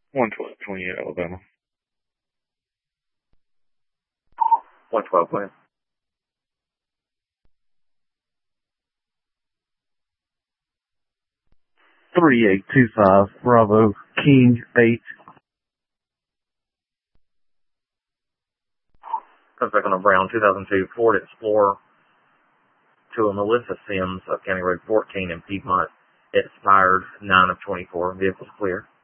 11228 Alabama. 112, go ahead. 3825 Bravo King 8. Comes back on a brown 2002 Ford Explorer to a Melissa Sims of County Road 14 in Piedmont. It expired 9 of 24. Vehicle's clear.